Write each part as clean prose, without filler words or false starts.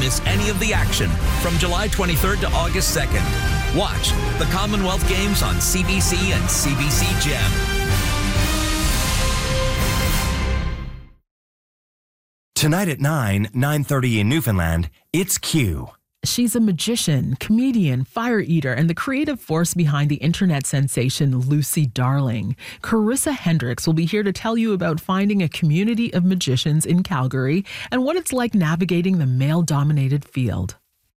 miss any of the action from July 23rd to August 2nd. Watch the Commonwealth Games on CBC and CBC Gem. Tonight at 9:30 in Newfoundland, it's Q. She's a magician, comedian, fire eater, and the creative force behind the internet sensation Lucy Darling. Carissa Hendricks will be here to tell you about finding a community of magicians in Calgary and what it's like navigating the male-dominated field.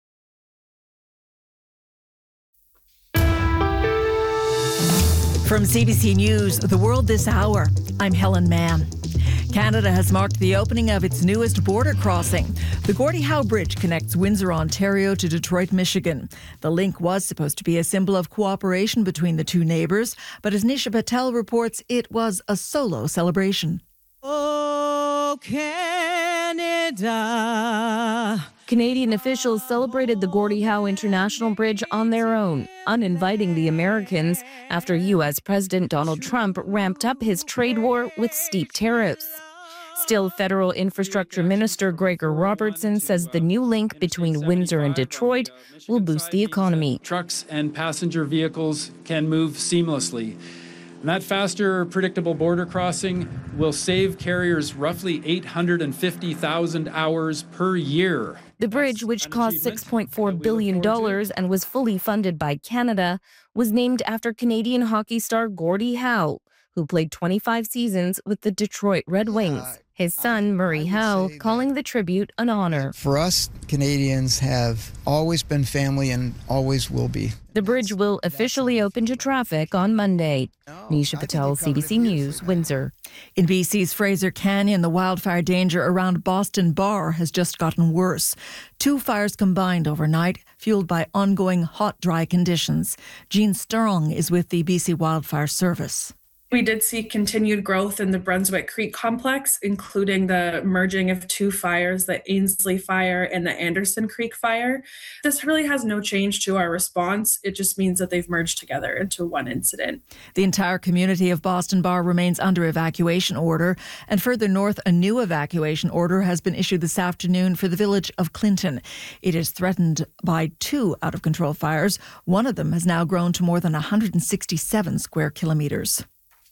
From CBC News, The World This Hour, I'm Helen Mann. Canada has marked the opening of its newest border crossing. The Gordie Howe Bridge connects Windsor, Ontario to Detroit, Michigan. The link was supposed to be a symbol of cooperation between the two neighbours, but as Nisha Patel reports, it was a solo celebration. Oh, Canada. Canadian officials celebrated the Gordie Howe International Bridge on their own, uninviting the Americans after U.S. President Donald Trump ramped up his trade war with steep tariffs. Still, Federal Infrastructure Minister Gregor Robertson says the new link between Windsor and Detroit will boost the economy. Trucks and passenger vehicles can move seamlessly. And that faster, predictable border crossing will save carriers roughly 850,000 hours per year. The bridge, which cost $6.4 billion and was fully funded by Canada, was named after Canadian hockey star Gordie Howe, who played 25 seasons with the Detroit Red Wings. His son, Murray Howe, calling the tribute an honor. For us, Canadians have always been family and always will be. The bridge will officially open to traffic on Monday. Nisha Patel, CBC News, Windsor. In BC's Fraser Canyon, the wildfire danger around Boston Bar has just gotten worse. 2 fires combined overnight, fueled by ongoing hot, dry conditions. Jean Strong is with the BC Wildfire Service. We did see continued growth in the Brunswick Creek complex, including the merging of 2 fires, the Ainsley Fire and the Anderson Creek Fire. This really has no change to our response. It just means that they've merged together into one incident. The entire community of Boston Bar remains under evacuation order. And further north, a new evacuation order has been issued this afternoon for the village of Clinton. It is threatened by 2 out-of-control fires. One of them has now grown to more than 167 square kilometres.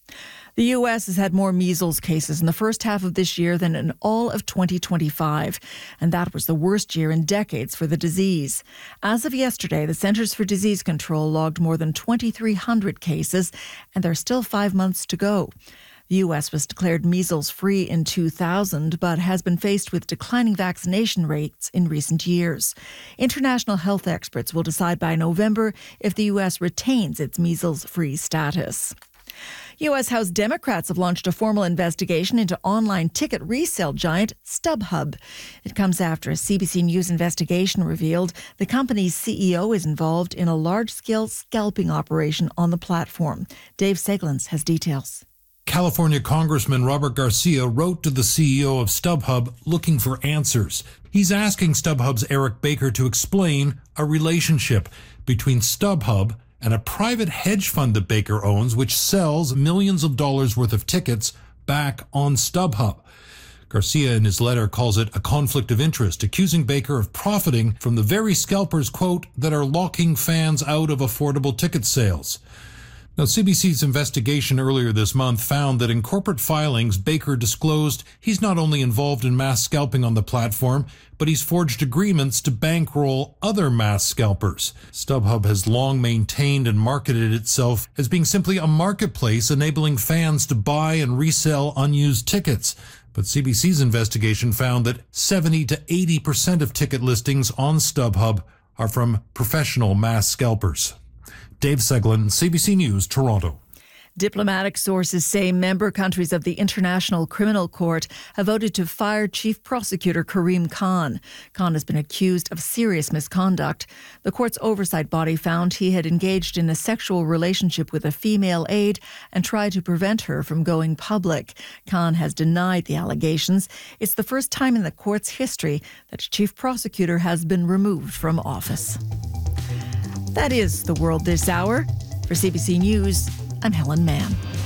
The U.S. has had more measles cases in the first half of this year than in all of 2025, and that was the worst year in decades for the disease. As of yesterday, the Centers for Disease Control logged more than 2,300 cases, and there are still 5 months to go. The U.S. was declared measles-free in 2000, but has been faced with declining vaccination rates in recent years. International health experts will decide by November if the U.S. retains its measles-free status. U.S. House Democrats have launched a formal investigation into online ticket resale giant StubHub. It comes after a CBC News investigation revealed the company's CEO is involved in a large-scale scalping operation on the platform. Dave Seglins has details. California Congressman Robert Garcia wrote to the CEO of StubHub looking for answers. He's asking StubHub's Eric Baker to explain a relationship between StubHub and a private hedge fund that Baker owns, which sells millions of dollars worth of tickets back on StubHub. Garcia, in his letter, calls it a conflict of interest, accusing Baker of profiting from the very scalpers, quote, that are locking fans out of affordable ticket sales. Now, CBC's investigation earlier this month found that in corporate filings, Baker disclosed he's not only involved in mass scalping on the platform, but he's forged agreements to bankroll other mass scalpers. StubHub has long maintained and marketed itself as being simply a marketplace enabling fans to buy and resell unused tickets. But CBC's investigation found that 70 to 80% of ticket listings on StubHub are from professional mass scalpers. Dave Seglin, CBC News, Toronto. Diplomatic sources say member countries of the International Criminal Court have voted to fire Chief Prosecutor Karim Khan. Khan has been accused of serious misconduct. The court's oversight body found he had engaged in a sexual relationship with a female aide and tried to prevent her from going public. Khan has denied the allegations. It's the first time in the court's history that a chief prosecutor has been removed from office. That is The World This Hour. For CBC News, I'm Helen Mann.